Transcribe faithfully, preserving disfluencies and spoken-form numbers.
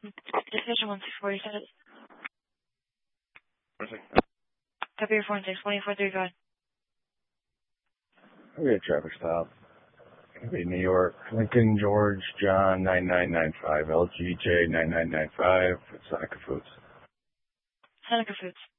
Decision one six four, you said it. Perfect. Copy your four and six, one eight four three five. We had traffic stop. Be New York, Lincoln, George, John, nine nine nine five, L G J, nine nine nine five, Seneca Foods. Seneca Foods.